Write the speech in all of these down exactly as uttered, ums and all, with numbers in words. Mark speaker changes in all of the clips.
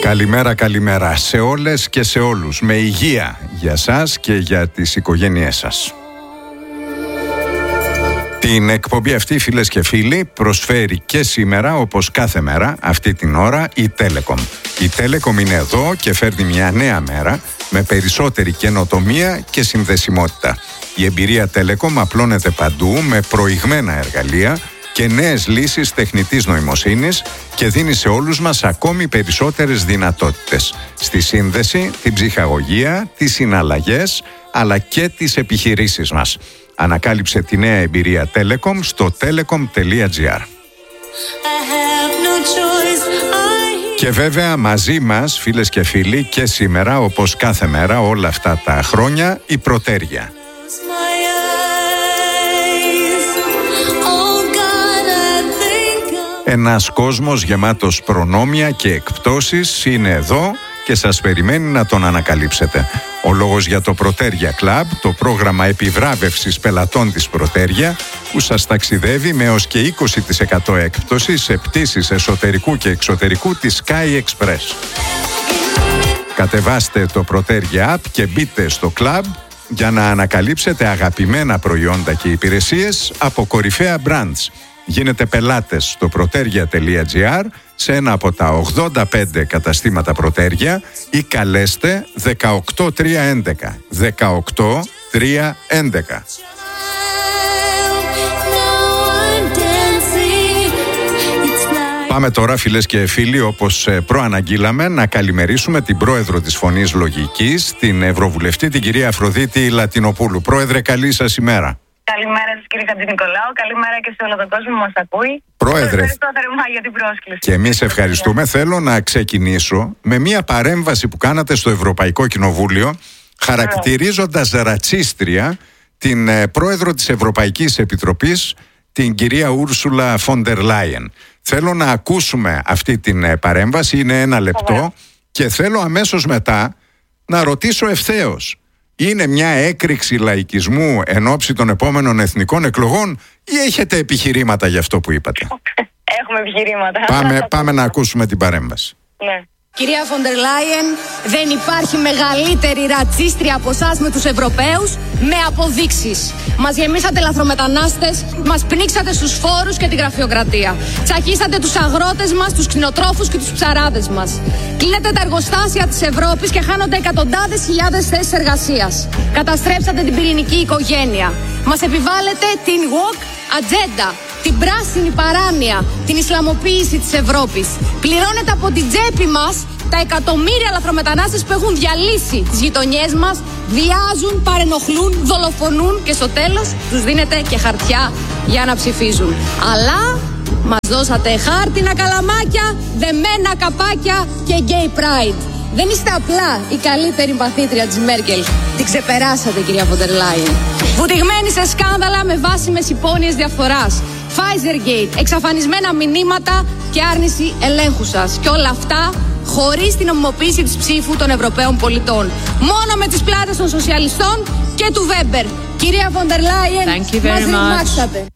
Speaker 1: Καλημέρα, καλημέρα σε όλες και σε όλους. Με υγεία για σας και για τις οικογένειές σας. Την εκπομπή αυτή, φίλες και φίλοι, προσφέρει και σήμερα, όπως κάθε μέρα, αυτή την ώρα, η Telecom. Η Telecom είναι εδώ και φέρνει μια νέα μέρα με περισσότερη καινοτομία και συνδεσιμότητα. Η εμπειρία Telecom απλώνεται παντού με προηγμένα εργαλεία και νέες λύσεις τεχνητής νοημοσύνης και δίνει σε όλους μας ακόμη περισσότερες δυνατότητες στη σύνδεση, την ψυχαγωγία, τις συναλλαγές αλλά και τις επιχειρήσεις μας. Ανακάλυψε τη νέα εμπειρία Telecom στο telecom τελεία gr. Και βέβαια μαζί μας, φίλες και φίλοι, και σήμερα, όπως κάθε μέρα όλα αυτά τα χρόνια, η Προτέρια. Ένας κόσμος γεμάτος προνόμια και εκπτώσεις είναι εδώ και σας περιμένει να τον ανακαλύψετε. Ο λόγος για το Προτέρια Club, το πρόγραμμα επιβράβευσης πελατών της Προτέρια, που σας ταξιδεύει με έως και είκοσι τοις εκατό έκπτωση σε πτήσεις εσωτερικού και εξωτερικού της Sky Express. Κατεβάστε το Προτέρια App και μπείτε στο club για να ανακαλύψετε αγαπημένα προϊόντα και υπηρεσίες από κορυφαία brands. Γίνετε πελάτες στο proteria τελεία gr σε ένα από τα ογδόντα πέντε καταστήματα Προτέρια ή καλέστε δεκαοκτώ τρία έντεκα. δεκαοκτώ τρία έντεκα. Πάμε τώρα, φίλες και φίλοι, όπως προαναγγείλαμε, να καλημερίσουμε την πρόεδρο της Φωνής Λογικής, την Ευρωβουλευτή, την κυρία Αφροδίτη Λατινοπούλου. Πρόεδρε, καλή σας ημέρα.
Speaker 2: Καλημέρα σας, κύριε Χατζηνικολάου. Καλημέρα και σε όλο τον κόσμο που μας ακούει.
Speaker 1: Πρόεδρε,
Speaker 2: ευχαριστώ θερμά για την πρόσκληση.
Speaker 1: Και εμείς ευχαριστούμε. Θέλω να ξεκινήσω με μια παρέμβαση που κάνατε στο Ευρωπαϊκό Κοινοβούλιο, χαρακτηρίζοντας ρατσίστρια την ε, πρόεδρο της Ευρωπαϊκής Επιτροπής, την κυρία Ούρσουλα Φόντερ Λάιεν. Θέλω να ακούσουμε αυτή την ε, παρέμβαση, είναι ένα λεπτό, Ωραία. Και θέλω αμέσως μετά να ρωτήσω ευθέως. Είναι μια έκρηξη λαϊκισμού εν ώψη των επόμενων εθνικών εκλογών ή έχετε επιχειρήματα για αυτό που είπατε?
Speaker 2: Έχουμε επιχειρήματα.
Speaker 1: Πάμε, πάμε να ακούσουμε την παρέμβαση.
Speaker 2: Ναι.
Speaker 3: Κυρία Φόντερ Λάιεν, δεν υπάρχει μεγαλύτερη ρατσίστρια από εσάς με τους Ευρωπαίους, με αποδείξεις. Μας γεμίσατε λαθρομετανάστες, μας πνίξατε στους φόρους και τη γραφειοκρατία. Τσακίσατε τους αγρότες μας, τους κτηνοτρόφους και τους ψαράδες μας. Κλείνετε τα εργοστάσια της Ευρώπης και χάνονται εκατοντάδες χιλιάδες θέσεις εργασίας. Καταστρέψατε την πυρηνική οικογένεια. Μας επιβάλλετε την woke ατζέντα, την πράσινη παράνοια, την Ισλαμοποίηση της Ευρώπης. Πληρώνετε από την τσέπη μας τα εκατομμύρια λαθρομετανάστες που έχουν διαλύσει τις γειτονιές μας, βιάζουν, παρενοχλούν, δολοφονούν και στο τέλος τους δίνετε και χαρτιά για να ψηφίζουν. Αλλά μας δώσατε χάρτινα καλαμάκια, δεμένα καπάκια και gay pride. Δεν είστε απλά η καλύτερη παθήτρια της Μέρκελ. Την ξεπεράσατε, κυρία Φόντερ Λάιεν. Βουτυγμένη σε σκάνδαλα με βάσιμες υπόνοιες διαφθοράς. Pfizergate, εξαφανισμένα μηνύματα και άρνηση ελέγχου σας. Και όλα αυτά χωρίς την νομιμοποίηση της ψήφου των Ευρωπαίων πολιτών. Μόνο με τις πλάτες των σοσιαλιστών και του Βέμπερ. Κυρία Φόντερ Λάιεν, μας ρημάξατε.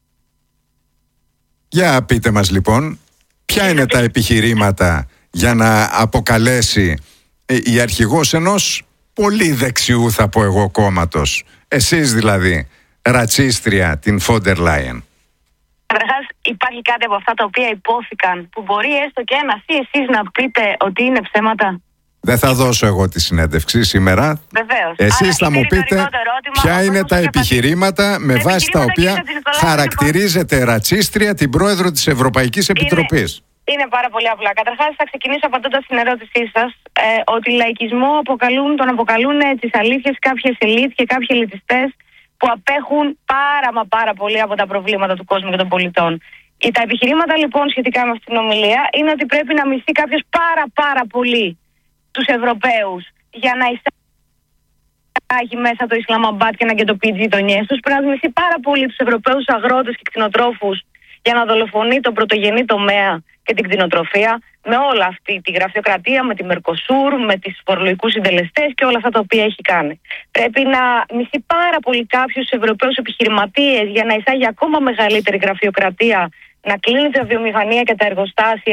Speaker 1: Για πείτε μας λοιπόν, ποια είναι τα επιχειρήματα για να αποκαλέσει η αρχηγός ενός πολύ δεξιού, θα πω εγώ, κόμματος, εσείς δηλαδή, ρατσίστρια, την Φόντερ Λάιεν?
Speaker 2: Καταρχάς, υπάρχει κάτι από αυτά τα οποία υπόθηκαν που μπορεί έστω και ένας ή εσείς να πείτε ότι είναι ψέματα?
Speaker 1: Δεν θα δώσω εγώ τη συνέντευξη σήμερα.
Speaker 2: Βεβαίως.
Speaker 1: Εσείς θα μου πείτε ερώτημα, ποια είναι τα επιχειρήματα με τα βάση τα οποία χαρακτηρίζετε ρατσίστρια την πρόεδρο της Ευρωπαϊκής Επιτροπής.
Speaker 2: Είναι... Είναι πάρα πολύ απλά. Καταρχάς, θα ξεκινήσω απαντώντας στην ερώτησή σας ε, ότι λαϊκισμό αποκαλούν, τον αποκαλούν τις αλήθειες κάποιες ελίτ και κάποιοι ελιτιστές που απέχουν πάρα μα πάρα πολύ από τα προβλήματα του κόσμου και των πολιτών. Τα επιχειρήματα λοιπόν σχετικά με αυτήν την ομιλία είναι ότι πρέπει να μισεί κάποιος πάρα πάρα πολύ τους Ευρωπαίους για να εισάγει μέσα το Ισλαμαμπάτ και να αγκαιτοποιεί τις γειτονιές τους. Πρέπει να μισεί πάρα πολύ τους Ευρωπαίους αγρότες και κτηνοτρόφους για να δολοφονεί τον πρωτογενή τομέα και την κτηνοτροφία, με όλα αυτή τη γραφειοκρατία, με τη Μερκοσούρ, με τις φορολογικούς συντελεστές και όλα αυτά τα οποία έχει κάνει. Πρέπει να μισεί πάρα πολύ κάποιους Ευρωπαίους επιχειρηματίες για να εισάγει ακόμα μεγαλύτερη γραφειοκρατία, να κλείνει τα βιομηχανία και τα εργοστάσια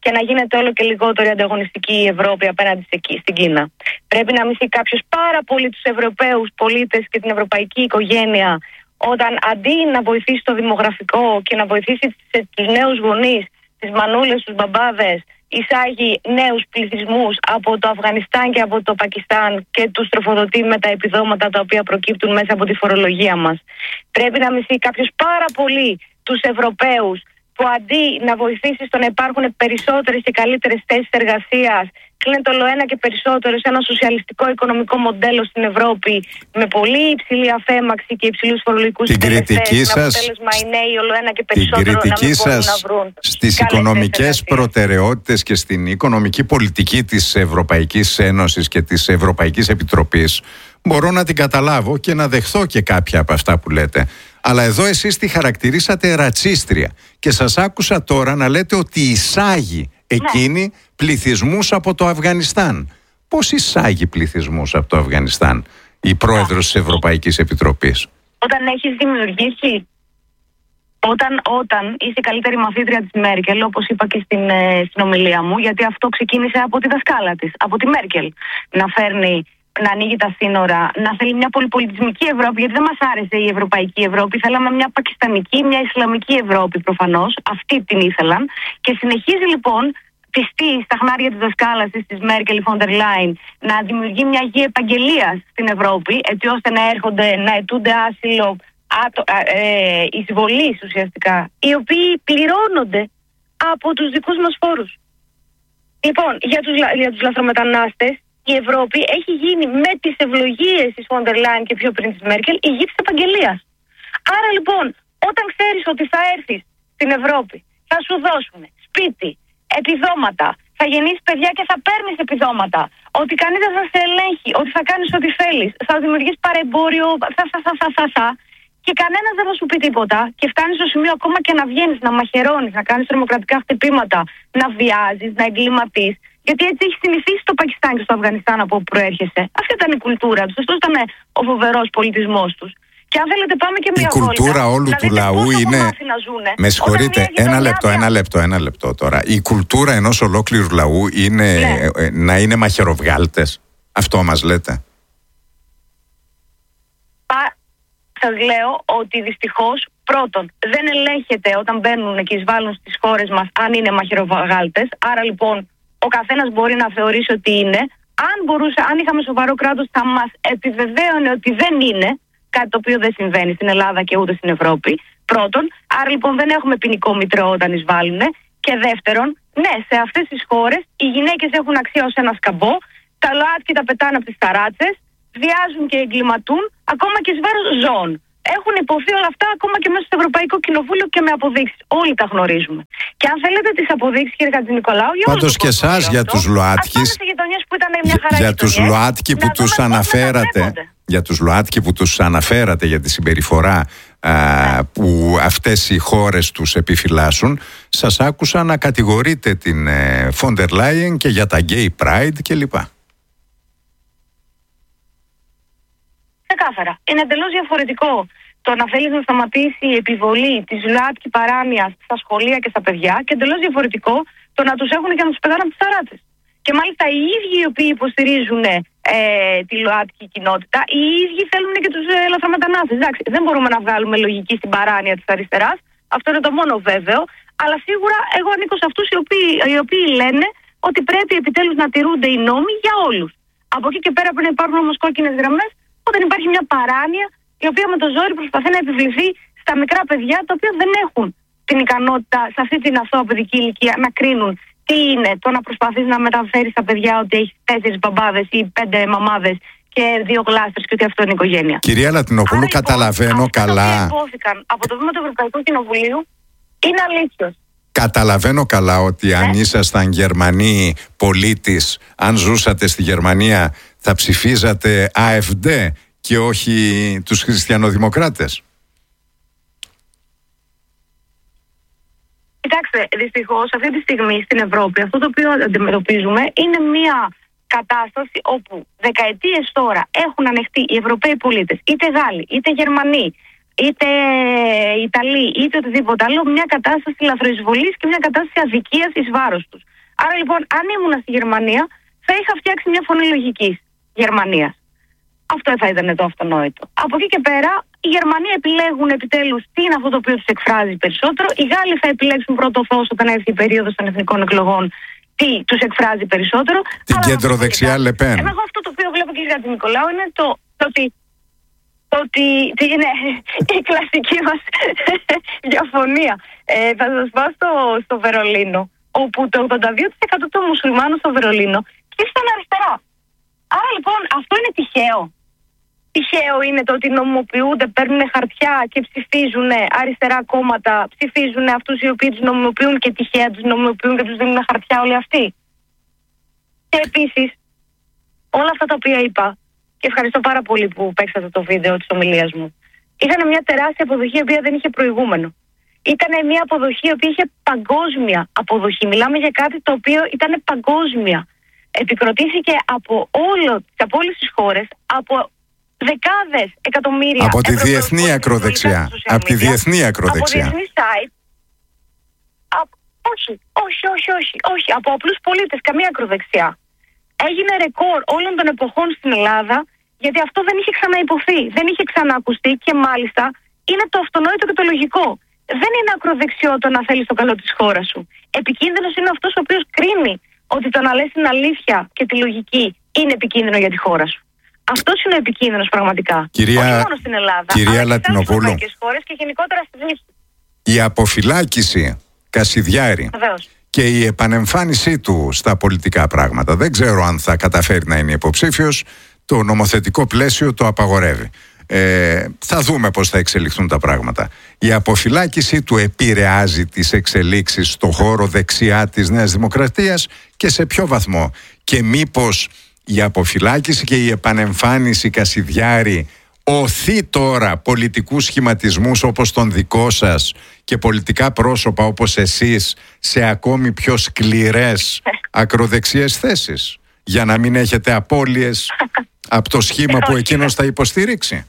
Speaker 2: και να γίνεται όλο και λιγότερο ανταγωνιστική η Ευρώπη απέναντι στην Κίνα. Πρέπει να μισεί κάποιος πάρα πολύ τους Ευρωπαίους πολίτες και την ευρωπαϊκή οικογένεια, όταν αντί να βοηθήσει το δημογραφικό και να βοηθήσει τους νέους γονείς, τις μανούλες, τους μπαμπάδες, εισάγει νέους πληθυσμούς από το Αφγανιστάν και από το Πακιστάν και τους τροφοδοτεί με τα επιδόματα τα οποία προκύπτουν μέσα από τη φορολογία μας. Πρέπει να μισεί κάποιος πάρα πολύ τους Ευρωπαίους, που αντί να βοηθήσει στο να υπάρχουν περισσότερες και καλύτερες θέσεις εργασίας, κλείνεται όλο ένα και περισσότερο σε ένα σοσιαλιστικό οικονομικό μοντέλο στην Ευρώπη, με πολύ υψηλή αφέμαξη και υψηλούς φορολογικούς συντελεστές. Με αποτέλεσμα οι νέοι όλο ένα και περισσότερο να μην μπορούν να βρουν
Speaker 1: στις οικονομικές προτεραιότητες και στην οικονομική πολιτική της Ευρωπαϊκής Ένωσης και της Ευρωπαϊκής Επιτροπής, μπορώ να την καταλάβω και να δεχθώ και κάποια από αυτά που λέτε. Αλλά εδώ εσείς τη χαρακτηρίσατε ρατσίστρια και σας άκουσα τώρα να λέτε ότι εισάγει εκείνη ναι. πληθυσμούς από το Αφγανιστάν. Πώς εισάγει πληθυσμούς από το Αφγανιστάν η πρόεδρος της Ευρωπαϊκής Επιτροπής?
Speaker 2: Όταν έχεις δημιουργήσει, όταν, όταν είσαι η καλύτερη μαθήτρια της Μέρκελ, όπως είπα και στην, ε, στην ομιλία μου, γιατί αυτό ξεκίνησε από τη δασκάλα της, από τη Μέρκελ, να φέρνει, να ανοίγει τα σύνορα, να θέλει μια πολυπολιτισμική Ευρώπη, γιατί δεν μας άρεσε η Ευρωπαϊκή Ευρώπη. Θέλαμε μια πακιστανική, μια Ισλαμική Ευρώπη προφανώς. Αυτή την ήθελαν. Και συνεχίζει λοιπόν πιστή στα χνάρια της δασκάλας της, της Μέρκελ Φόντερ Λάιν, να δημιουργεί μια γη επαγγελίας στην Ευρώπη, έτσι ώστε να έρχονται, να αιτούνται άσυλο ε, εισβολής ουσιαστικά, οι οποίοι πληρώνονται από τους δικούς μας φόρους. Λοιπόν, για τους, για τους λαθρομετανάστες, η Ευρώπη έχει γίνει με τις ευλογίες της Φόντερ Λάιν και πιο πριν της Μέρκελ η γη της επαγγελίας. Άρα λοιπόν, όταν ξέρεις ότι θα έρθεις στην Ευρώπη, θα σου δώσουν σπίτι, επιδόματα, θα γεννήσεις παιδιά και θα παίρνεις επιδόματα, ότι κανείς δεν θα σε ελέγχει, ότι θα κάνεις ό,τι θέλεις, θα δημιουργείς παρεμπόριο, θα, θα, θα, θα, θα, θα, και κανένας δεν θα σου πει τίποτα, και φτάνεις στο σημείο ακόμα και να βγαίνεις, να μαχαιρώνεις, να κάνεις τρομοκρατικά χτυπήματα, να βιάζεις, να εγκληματείς. Γιατί έτσι έχει συνηθίσει το Πακιστάν και στο Αφγανιστάν από όπου προέρχεσαι. Αυτή ήταν η κουλτούρα τους, αυτό ήταν ο φοβερός πολιτισμός τους. Και αν θέλετε πάμε και μια βόλτα.
Speaker 1: Η κουλτούρα όλου
Speaker 2: δηλαδή,
Speaker 1: του λαού είναι...
Speaker 2: Με
Speaker 1: συγχωρείτε, ένα λεπτό, ένα λεπτό, ένα λεπτό τώρα. Η κουλτούρα ενός ολόκληρου λαού είναι ναι. να είναι μαχαιροβγάλτες. Αυτό μας λέτε?
Speaker 2: Πα... Σας λέω ότι δυστυχώς πρώτον δεν ελέγχεται όταν μπαίνουν και εισβάλλουν στις χώρες μας αν είναι μαχαιροβγάλτες. Άρα λοιπόν ο καθένας μπορεί να θεωρήσει ότι είναι. Αν, μπορούσε, αν είχαμε σοβαρό κράτος θα μας επιβεβαίωνε ότι δεν είναι, κάτι το οποίο δεν συμβαίνει στην Ελλάδα και ούτε στην Ευρώπη. Πρώτον, άρα λοιπόν δεν έχουμε ποινικό μητρό όταν εισβάλλουν. Και δεύτερον, ναι, σε αυτές τις χώρες οι γυναίκες έχουν αξία ως ένα σκαμπό, τα ΛΟΑΤΚΙ τα πετάνε από τις ταράτσες, βιάζουν και εγκληματούν, ακόμα και εις βάρος ζώων. Έχουν υποθεί όλα αυτά ακόμα και μέσα στο Ευρωπαϊκό Κοινοβούλιο και με αποδείξεις. Όλοι τα γνωρίζουμε. Και αν θέλετε τις αποδείξεις, κύριε Χατζηνικολάου, για
Speaker 1: πάντως και εσάς για τους ΛΟΑΤΚΙς, για, για τους ΛΟΑΤΚΙ που τους αναφέρατε, για τους ΛΟΑΤΚΙ που τους αναφέρατε για τη συμπεριφορά α, που αυτές οι χώρες τους επιφυλάσσουν, σας άκουσα να κατηγορείτε την Φόντερ Λάιεν και για τα Gay Pride κλπ.
Speaker 2: Ξεκάθαρα. Είναι εντελώς διαφορετικό το να θέλεις να σταματήσει η επιβολή της ΛΟΑΤΚΙ παράνοιας στα σχολεία και στα παιδιά, και εντελώς διαφορετικό το να τους έχουν και να τους πετάνε από τις ταράτσες. Και μάλιστα οι ίδιοι οι οποίοι υποστηρίζουν ε, τη ΛΟΑΤΚΙ κοινότητα, οι ίδιοι θέλουν και τους ε, λαθρομετανάστες. Εντάξει, δεν μπορούμε να βγάλουμε λογική στην παράνοια της αριστεράς, αυτό είναι το μόνο βέβαιο, αλλά σίγουρα εγώ ανήκω σε αυτούς οι οποίοι, οι οποίοι λένε ότι πρέπει επιτέλους να τηρούνται οι νόμοι για όλους. Από εκεί και πέρα πρέπει να υπάρχουν όμως κόκκινες γραμμές όταν υπάρχει μια παράνοια η οποία με το ζόρι προσπαθεί να επιβληθεί στα μικρά παιδιά, τα οποία δεν έχουν την ικανότητα σε αυτή την αθώα παιδική ηλικία να κρίνουν τι είναι το να προσπαθείς να μεταφέρεις στα παιδιά ότι έχει τέσσερις μπαμπάδες ή πέντε μαμάδες και δύο γλάστρες και ότι αυτό είναι οικογένεια.
Speaker 1: Κυρία Λατινοπούλου, άρα, καταλαβαίνω
Speaker 2: λοιπόν,
Speaker 1: καλά.
Speaker 2: Αυτά που υπόθηκαν από το βήμα του Ευρωπαϊκού Κοινοβουλίου είναι αλήθιος.
Speaker 1: Καταλαβαίνω καλά ότι ναι. αν ήσασταν Γερμανοί πολίτης, αν ζούσατε στη Γερμανία, θα ψηφίζατε AfD και όχι τους χριστιανοδημοκράτες.
Speaker 2: Κοιτάξτε, δυστυχώς αυτή τη στιγμή στην Ευρώπη αυτό το οποίο αντιμετωπίζουμε είναι μια κατάσταση όπου δεκαετίες τώρα έχουν ανεχτεί οι Ευρωπαίοι πολίτες, είτε Γάλλοι, είτε Γερμανοί, είτε Ιταλοί, είτε οτιδήποτε άλλο, μια κατάσταση λαθροεισβολής και μια κατάσταση αδικίας εις βάρος τους. Άρα λοιπόν, αν ήμουν στη Γερμανία, θα είχα φτιάξει μια φωνή λογικής Γερμανίας. Αυτό θα ήταν το αυτονόητο. Από εκεί και πέρα, οι Γερμανοί επιλέγουν επιτέλους τι είναι αυτό το οποίο τους εκφράζει περισσότερο. Οι Γάλλοι θα επιλέξουν πρώτο φως όταν έρθει η περίοδος των εθνικών εκλογών τι τους εκφράζει περισσότερο.
Speaker 1: Την κεντροδεξιά Λεπέν.
Speaker 2: Εγώ αυτό το οποίο βλέπω, κύριε Νικολάου, είναι το, το ότι. Το ότι τι είναι η κλασική μας διαφωνία. Ε, θα σας πάω στο, στο Βερολίνο, όπου το ογδόντα δύο τοις εκατό των μουσουλμάνων στο Βερολίνο ψήφισαν αριστερά. Άρα λοιπόν αυτό είναι τυχαίο. Τυχαίο είναι το ότι νομιμοποιούνται, παίρνουν χαρτιά και ψηφίζουν αριστερά κόμματα, ψηφίζουν αυτούς οι οποίοι τους νομιμοποιούν και τυχαία τους νομιμοποιούν και τους δίνουν χαρτιά όλοι αυτοί. Και επίσης, όλα αυτά τα οποία είπα, και ευχαριστώ πάρα πολύ που παίξατε το βίντεο της ομιλίας μου, είχαν μια τεράστια αποδοχή η οποία δεν είχε προηγούμενο. Ήταν μια αποδοχή η οποία είχε παγκόσμια αποδοχή. Μιλάμε για κάτι το οποίο ήταν παγκόσμια. Επικροτήθηκε από, όλο, από όλες τις χώρες, από δεκάδες εκατομμύρια.
Speaker 1: Από τη διεθνή ακροδεξιά. Από τη διεθνή ακροδεξιά.
Speaker 2: Από διεθνή site. Από, όχι, όχι, όχι, όχι, όχι. Από απλούς πολίτες, καμία ακροδεξιά. Έγινε ρεκόρ όλων των εποχών στην Ελλάδα, γιατί αυτό δεν είχε ξαναϋποθεί, δεν είχε ξαναακουστεί και μάλιστα είναι το αυτονόητο και το λογικό. Δεν είναι ακροδεξιό το να θέλεις το καλό της χώρας σου. Επικίνδυνος είναι αυτός ο οποίος κρίνει ότι το να λες την αλήθεια και τη λογική είναι επικίνδυνο για τη χώρα σου. Αυτός είναι ο επικίνδυνος πραγματικά.
Speaker 1: Κυρία,
Speaker 2: όχι μόνο στην Ελλάδα,
Speaker 1: κυρία
Speaker 2: αλλά και στις ευρωπαϊκές χώρες και γενικότερα στη Δύση.
Speaker 1: Η αποφυλάκηση Κασιδιάρη
Speaker 2: Βεβαίως.
Speaker 1: Και η επανεμφάνισή του στα πολιτικά πράγματα, δεν ξέρω αν θα καταφέρει να είναι υποψήφιος, το νομοθετικό πλαίσιο το απαγορεύει. Ε, θα δούμε πώς θα εξελιχθούν τα πράγματα. Η αποφυλάκηση του επηρεάζει τις εξελίξεις στο χώρο δεξιά της Νέας Δημοκρατίας και σε ποιο βαθμό? Και μήπως η αποφυλάκηση και η επανεμφάνιση Κασιδιάρη οθεί τώρα πολιτικούς σχηματισμούς όπως τον δικό σας και πολιτικά πρόσωπα όπως εσείς σε ακόμη πιο σκληρές ακροδεξιές θέσεις, για να μην έχετε απώλειες από το σχήμα που εκείνος θα υποστηρίξει?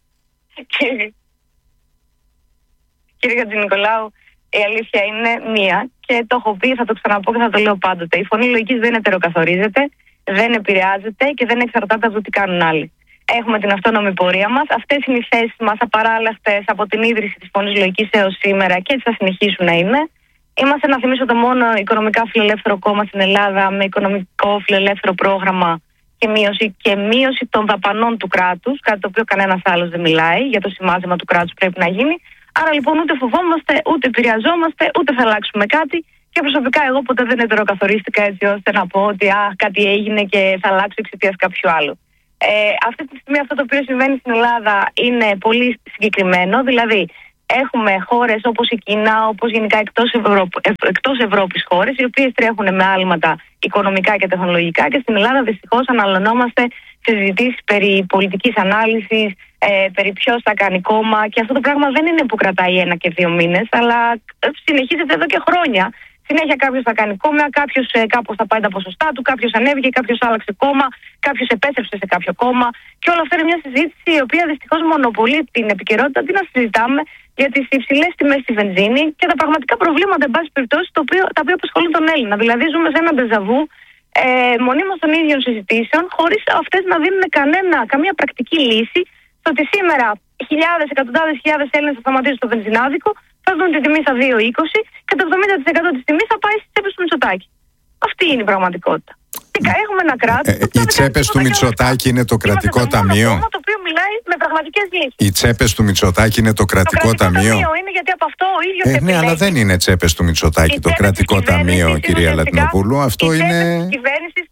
Speaker 2: Κύριε Χατζηνικολάου, η αλήθεια είναι μία και το έχω πει, θα το ξαναπώ και θα το λέω πάντοτε. Η φωνή λογικής δεν ετεροκαθορίζεται, δεν επηρεάζεται και δεν εξαρτάται από το τι κάνουν άλλοι. Έχουμε την αυτόνομη πορεία μας. Αυτές είναι οι θέσεις μας απαράλλαχτες από την ίδρυση της φωνής λογικής έως σήμερα και έτσι θα συνεχίσουν να είναι. Είμαστε, να θυμίσω, το μόνο οικονομικά φιλελεύθερο κόμμα στην Ελλάδα με οικονομικό φιλελεύθερο πρόγραμμα και μείωση, και μείωση των δαπανών του κράτους, κάτι το οποίο κανένας άλλος δεν μιλάει. Για το σημάζεμα του κράτους πρέπει να γίνει. Άρα λοιπόν ούτε φοβόμαστε, ούτε επηρεαζόμαστε, ούτε θα αλλάξουμε κάτι. Και προσωπικά εγώ ποτέ δεν ετεροκαθορίστηκα έτσι ώστε να πω ότι α, κάτι έγινε και θα αλλάξω εξαιτίας κάποιου άλλου. Ε, αυτή τη στιγμή αυτό το οποίο συμβαίνει στην Ελλάδα είναι πολύ συγκεκριμένο. Δηλαδή έχουμε χώρες όπως η Κίνα, όπως γενικά εκτός, Ευρω... εκτός Ευρώπης χώρες, οι οποίες τρέχουν με άλματα οικονομικά και τεχνολογικά, και στην Ελλάδα δυστυχώς αναλωνόμαστε σε συζητήσεις περί πολιτικής ανάλυσης, ε, περί ποιος θα κάνει κόμμα, και αυτό το πράγμα δεν είναι που κρατάει ένα και δύο μήνες, αλλά συνεχίζεται εδώ και χρόνια. Συνέχεια κάποιος θα κάνει κόμμα, κάποιος ε, κάπως θα πάει τα ποσοστά του, κάποιος ανέβηκε, κάποιος άλλαξε κόμμα, κάποιος επέστρεψε σε κάποιο κόμμα. Και όλο αυτό είναι μια συζήτηση η οποία δυστυχώς μονοπολεί την επικαιρότητα. Τι να συζητάμε για τις υψηλές τιμές στη βενζίνη και τα πραγματικά προβλήματα, εν πάση περιπτώσει, τα οποία απασχολούν τον Έλληνα. Δηλαδή, ζούμε σε ένα ντεζαβού ε, μονίμως των ίδιων συζητήσεων, χωρίς αυτές να δίνουν κανένα, καμία πρακτική λύση στο ότι σήμερα χιλιάδες, εκατοντάδες χιλιάδες Έλληνες θα σταματήσουν το βενζινάδικο, θα δουν τη τιμή στα δύο είκοσι και το εβδομήντα τοις εκατό της τιμής θα πάει στις τσέπες του Μητσοτάκη. Αυτή είναι η πραγματικότητα. Έχουμε ένα κράτος.
Speaker 1: Ε, οι τσέπες του Μητσοτάκη είναι το κρατικό
Speaker 2: Είμαστε
Speaker 1: ταμείο.
Speaker 2: Το το οποίο μιλάει με πραγματικές λύσεις.
Speaker 1: Οι τσέπες του Μητσοτάκη είναι το κρατικό,
Speaker 2: το κρατικό
Speaker 1: ταμείο.
Speaker 2: ταμείο είναι, γιατί από αυτό ο ίδιος
Speaker 1: ε, ναι, αλλά δεν είναι τσέπες του Μητσοτάκη το κρατικό ταμείο, κυρία Λατινοπούλου. Αυτό είναι.
Speaker 2: Κυβέρνησης...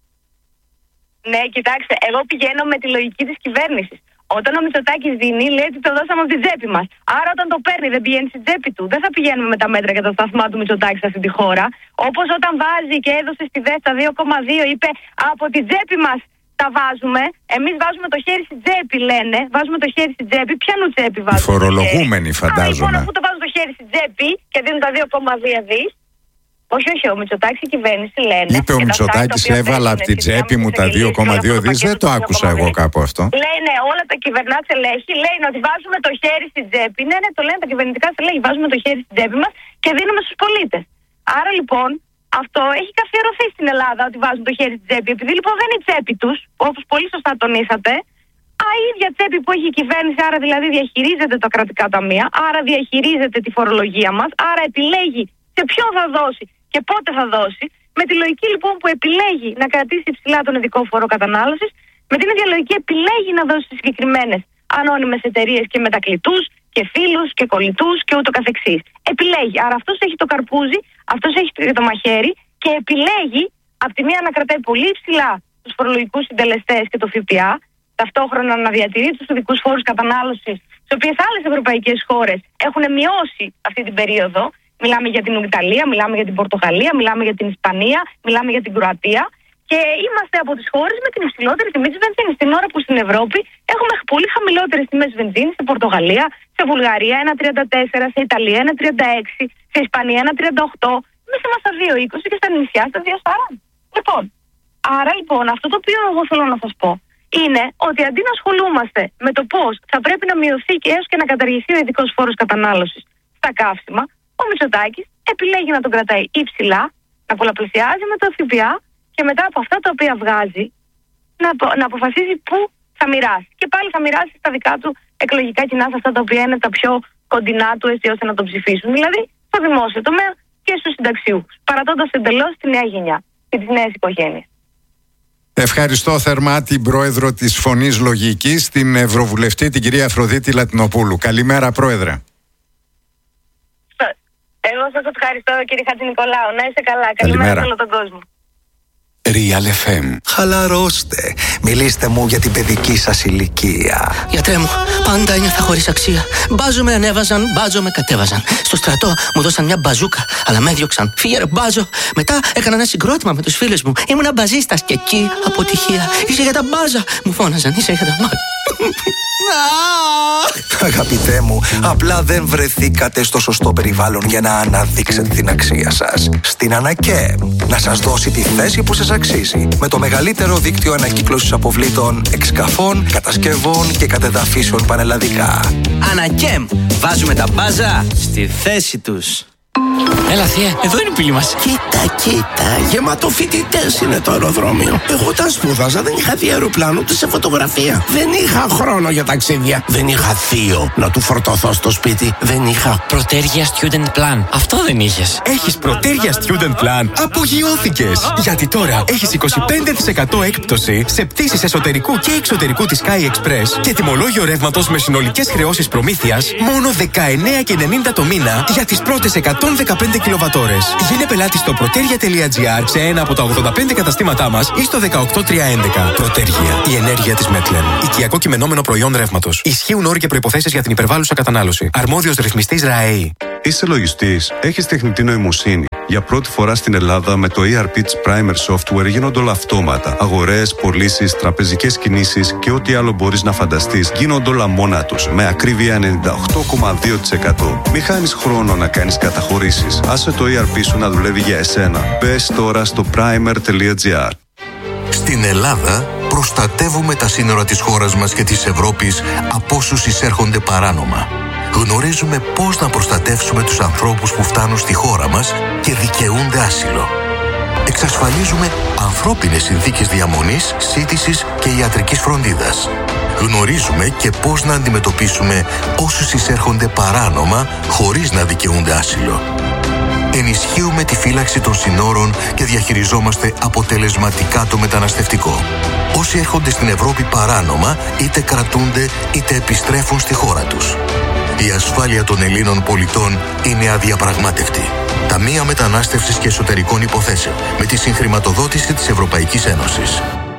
Speaker 2: Ναι, κοιτάξτε, εγώ πηγαίνω με τη λογική της κυβέρνησης. Όταν ο Μητσοτάκης δίνει, λέει ότι το δώσαμε από την τσέπη μας. Άρα, όταν το παίρνει, δεν πηγαίνει στην τσέπη του. Δεν θα πηγαίνουμε με τα μέτρα και τα σταθμά του Μητσοτάκη σε αυτή τη χώρα. Όπως όταν βάζει και έδωσε στη ΔΕΣΤΑ δύο κόμμα δύο, είπε από την τσέπη μας τα βάζουμε. Εμείς βάζουμε το χέρι στην τσέπη, λένε. Βάζουμε το χέρι στην τσέπη. Ποιανού τσέπη βάζουμε?
Speaker 1: Οι φορολογούμενοι, φαντάζομαι.
Speaker 2: Άρα, λοιπόν, αφού το βάζουν το χέρι στην τσέπη και δίνουν τα δύο κόμμα δύο δις. Όχι, όχι, ο Μητσοτάκης και η κυβέρνηση λένε.
Speaker 1: Είπε ο Μητσοτάκης, έβαλα από την τσέπη μου τα δύο κόμμα δύο δις. Δεν το άκουσα εγώ κάπου αυτό.
Speaker 2: Λένε όλα τα κυβερνά στελέχη, λένε ότι βάζουμε το χέρι στην τσέπη. Ναι, ναι, το λένε τα κυβερνητικά στελέχη. Βάζουμε το χέρι στην τσέπη μας και δίνουμε στους πολίτες. Άρα λοιπόν, αυτό έχει καθιερωθεί στην Ελλάδα ότι βάζουν το χέρι στην τσέπη. Επειδή λοιπόν δεν είναι η τσέπη τους, όπως πολύ σωστά τονίσατε, α, η ίδια τσέπη που έχει η κυβέρνηση, άρα δηλαδή διαχειρίζεται τα κρατικά ταμεία, άρα διαχειρίζεται τη φορολογία μας, άρα επιλέγει σε ποιον θα δώσει και πότε θα δώσει. Με τη λογική λοιπόν που επιλέγει να κρατήσει ψηλά τον ειδικό φόρο κατανάλωσης, με την ίδια λογική επιλέγει να δώσει στις συγκεκριμένες ανώνυμες εταιρείες και μετακλητούς και φίλους και κολλητούς και ούτω καθεξής. Επιλέγει. Άρα αυτός έχει το καρπούζι, αυτός έχει το μαχαίρι και επιλέγει από τη μία να κρατάει πολύ ψηλά τους φορολογικούς συντελεστές και το ΦΠΑ, ταυτόχρονα να διατηρεί τους ειδικούς φόρους κατανάλωσης, τις οποίες άλλες ευρωπαϊκές χώρες έχουν μειώσει αυτή την περίοδο. Μιλάμε για την Ιταλία, μιλάμε για την Πορτογαλία, μιλάμε για την Ισπανία, μιλάμε για την Κροατία. Και είμαστε από τις χώρες με την υψηλότερη τιμή της βενζίνης. Την ώρα που στην Ευρώπη έχουμε πολύ χαμηλότερες τιμές βενζίνης, σε Πορτογαλία, σε Βουλγαρία ένα τριάντα τέσσερα, σε Ιταλία ένα τριάντα έξι, σε Ισπανία ένα τριάντα οκτώ, μέσα μας στα δύο είκοσι και στα νησιά στα δύο σαράντα. Λοιπόν, άρα λοιπόν αυτό το οποίο εγώ θέλω να σας πω είναι ότι αντί να ασχολούμαστε με το πώς θα πρέπει να μειωθεί και έως και να καταργηθεί ο ειδικός φόρος κατανάλωσης στα καύσιμα, ο Μητσοτάκης επιλέγει να τον κρατάει υψηλά, να πολλαπλασιάζει με το ΦΠΑ και μετά από αυτά τα οποία βγάζει να, να αποφασίζει πού θα μοιράσει. Και πάλι θα μοιράσει στα δικά του εκλογικά κοινά, σε αυτά τα οποία είναι τα πιο κοντινά του, έτσι ώστε να τον ψηφίσουν. Δηλαδή στο δημόσιο τομέα και στους συνταξιούχους. Παρατώντας εντελώς τη νέα γενιά και τις νέες οικογένειες.
Speaker 1: Ευχαριστώ θερμά την πρόεδρο της Φωνής Λογικής, την Ευρωβουλευτή, την κυρία Αφροδίτη Λατινοπούλου. Καλημέρα, πρόεδρε.
Speaker 2: Εγώ σας ευχαριστώ, κύριε Χατζηνικολάου. Να είστε καλά. Καλημέρα σε όλο τον κόσμο.
Speaker 4: Real εφ εμ. Χαλαρώστε. Μιλήστε μου για την παιδική σας ηλικία.
Speaker 5: Γιατρέ μου, πάντα ένιωθα χωρίς αξία. Μπάζο με ανέβαζαν, μπάζο με κατέβαζαν. Στο στρατό μου δώσαν μια μπαζούκα, αλλά με έδιωξαν. Φύγε ρε μπάζο. Μετά έκανα ένα συγκρότημα με τους φίλους μου. Ήμουνα μπαζίστας και εκεί αποτυχία. Είσαι για τα μπάζα. Μου φώναζαν, είσαι για τα μπάζα.
Speaker 4: Αγαπητέ μου, απλά δεν βρεθήκατε στο σωστό περιβάλλον για να αναδείξετε την αξία σας. Στην Ανακέμ, να σας δώσει τη θέση που σας αξίζει. Με το μεγαλύτερο δίκτυο ανακύκλωσης αποβλήτων, εξκαφών, κατασκευών και κατεδαφίσεων πανελλαδικά.
Speaker 5: Ανακέμ, βάζουμε τα μπάζα στη θέση τους. Έλα θεία, εδώ είναι η πύλη μας.
Speaker 6: Κοίτα, κοίτα, γεμάτο φοιτητές είναι το αεροδρόμιο. Εγώ όταν σπούδαζα δεν είχα δει αεροπλάνο ούτε σε φωτογραφία. Δεν είχα χρόνο για ταξίδια. Δεν είχα θείο να του φορτωθώ στο σπίτι. Δεν είχα
Speaker 5: Πρωτέργεια Student Plan. Αυτό δεν είχες.
Speaker 7: Έχεις Πρωτέργεια Student Plan. Απογειώθηκες. Γιατί τώρα έχεις είκοσι πέντε τοις εκατό έκπτωση σε πτήσεις εσωτερικού και εξωτερικού της Sky Express και τιμολόγιο ρεύματος με συνολικές χρεώσεις προμήθειας μόνο δεκαεννέα και ενενήντα το μήνα για τις πρώτες εκατόν δεκαπέντε κιλοβατόρες. Γίνε πελάτη στο πρωτέργεια τελεία τζι άρ σε ένα από τα ογδόντα πέντε καταστήματά μας ή στο δεκαοκτώ τριακόσια έντεκα. Πρωτέργεια. Η ενέργεια της Μέτλεν. Οικιακό κειμενόμενο προϊόν ρεύματος. Ισχύουν όροι και προϋποθέσεις για την υπερβάλλουσα κατανάλωση. Αρμόδιος ρυθμιστής ΡΑΕΗ.
Speaker 8: Είσαι λογιστής. Έχεις τεχνητή νοημοσύνη. Για πρώτη φορά στην Ελλάδα με το ι αρ πι της Primer Software γίνονται όλα αυτόματα. Αγορές, πωλήσεις, τραπεζικές κινήσεις και ό,τι άλλο μπορείς να φανταστείς γίνονται όλα μόνα τους. Με ακρίβεια ενενήντα οκτώ κόμμα δύο τοις εκατό. Μη χάνεις χρόνο να κάνεις καταχωρήσεις. Άσε το ι αρ πι σου να δουλεύει για εσένα. Μπες τώρα στο primer τελεία τζι άρ.
Speaker 9: Στην Ελλάδα προστατεύουμε τα σύνορα της χώρας μας και της Ευρώπης από όσους εισέρχονται παράνομα. Γνωρίζουμε πώς να προστατεύσουμε τους ανθρώπους που φτάνουν στη χώρα μας και δικαιούνται άσυλο. Εξασφαλίζουμε ανθρώπινες συνθήκες διαμονής, σύντησης και ιατρικής φροντίδας. Γνωρίζουμε και πώς να αντιμετωπίσουμε όσους εισέρχονται παράνομα χωρίς να δικαιούνται άσυλο. Ενισχύουμε τη φύλαξη των συνόρων και διαχειριζόμαστε αποτελεσματικά το μεταναστευτικό. Όσοι έρχονται στην Ευρώπη παράνομα, είτε κρατούνται είτε επιστρέφουν στη χώρα τους. Η ασφάλεια των Ελλήνων πολιτών είναι αδιαπραγμάτευτη. Ταμεία Μετανάστευσης και Εσωτερικών Υποθέσεων με τη συγχρηματοδότηση της Ευρωπαϊκής Ένωσης.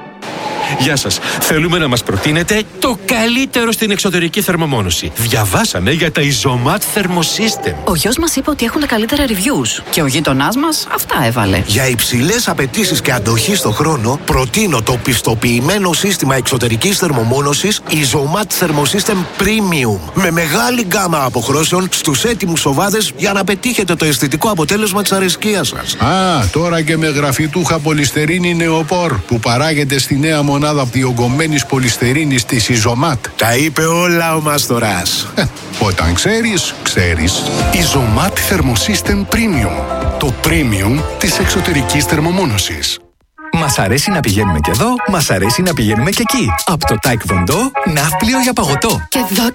Speaker 7: Γεια σας. Θέλουμε να μας προτείνετε το καλύτερο στην εξωτερική θερμομόνωση. Διαβάσαμε για τα Isomat Thermosystem.
Speaker 10: Ο γιος μας είπε ότι έχουν τα καλύτερα reviews και ο γείτονάς μας αυτά έβαλε.
Speaker 6: Για υψηλές απαιτήσεις και αντοχή στο χρόνο, προτείνω το πιστοποιημένο σύστημα εξωτερικής θερμομόνωσης Isomat Thermosystem Premium. Με μεγάλη γκάμα αποχρώσεων στους έτοιμους σοβάδες για να πετύχετε το αισθητικό αποτέλεσμα της αρεσκίας σας.
Speaker 11: Α, τώρα και με γραφιτούχα πολυστερίνη νεοπόρ που παράγεται στη Νέα Μονή μονάδα διογκωμένης πολυστερίνης της Ιζωμάτ.
Speaker 6: Τα είπε όλα ο Μαστοράς.
Speaker 11: Όταν ξέρεις, ξέρεις.
Speaker 12: Ιζωμάτ Thermosystem Premium. Το premium της εξωτερικής θερμομόνωσης.
Speaker 13: Μας αρέσει να πηγαίνουμε και εδώ, μας αρέσει να πηγαίνουμε και εκεί. Από το Taekwondo, ναύπλιο για παγωτό.
Speaker 14: Και εδώ